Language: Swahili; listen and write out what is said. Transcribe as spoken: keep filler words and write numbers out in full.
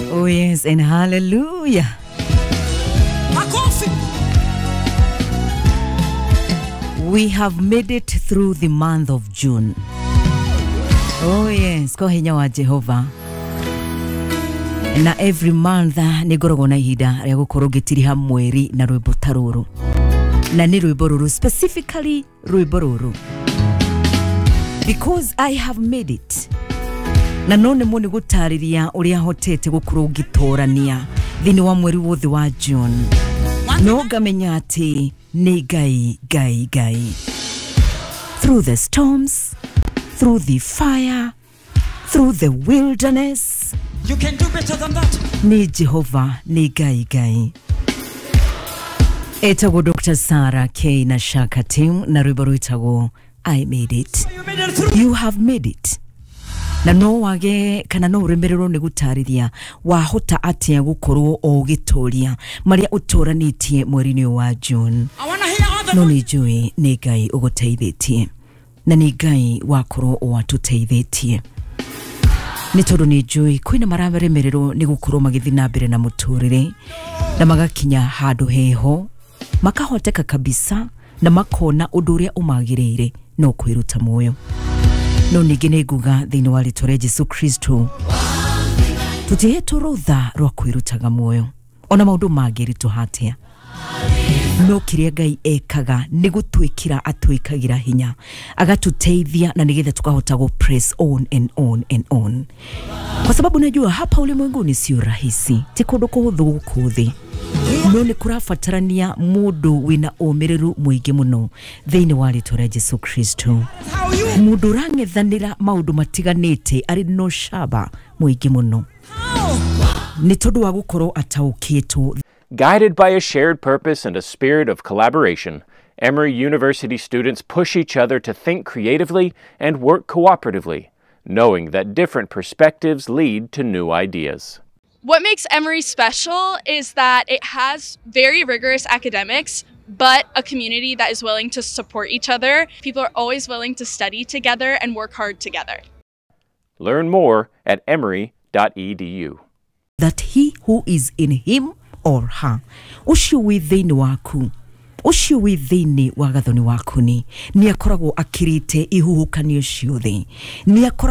Oh yes, and hallelujah. We have made it through the month of June. Oh yes, kwa hinya wa Jehova. Na every month ni gorogo na ihida ya gukorwo gitiriha mweri na rwimbo taruru. Na ni rwimbo ruru, specifically rwimbo ruru. Because I have made it. Na none muni gutariria uria hotete gukorwo gitorania thini wa mweri wothe wa June. No gamenya ati ni gai gai gai. Through the storms, through the fire, through the wilderness, you can do better than that. Ni Jehovah, ni gai gai. Etago Doctor Sarah K. na Shaka Team na rwimbo itago I made it. You made it through. You have made it. Na no wage kana no uremerero ni gutariria wahota atia gukorwo o gitoria maria utoranitie mweri-ini wa June. No ni jui ni Ngai uguteithitie na ni Ngai wakorwo watuteithitie. Ni tondu ni jui kwina mararemerero ni gukorwo magithi na mbere na muturire na magakinya handu heho makahoteka kabisa na makona undu uria umagirire no kwiruta muoyo. No nigine guga thini wa ritwa Jesu Kristo tutiheto rutha rwa kwirutaga muoyo ona maundu magiritu hatia. No kiria Ngai ekaga ni gutwikira atwikagira hinya agatuteithia na nigetha tukahota go press on and on and on, kwa sababu najua hapa ulimwenguni sio rahisi, ti kundu kuhuthu gukuthi. No ni kurafatarania mundu wina umireru muingi muno thini wa ritwa Jesu Kristo. Mundu rangethanira maundu matiganite ari no shaba muingi muno ni tondu wa gukorwo ataukitwo. Guided by a shared purpose and a spirit of collaboration, Emory University students push each other to think creatively and work cooperatively, knowing that different perspectives lead to new ideas. What makes Emory special is that it has very rigorous academics, but a community that is willing to support each other. People are always willing to study together and work hard together. Learn more at emory dot e d u. That he who is in him or her, ucio withini waku, ucio withini wa gathoni waku ni, ni akoragwo akirite ihuhukanio ciothe, ni akoragwo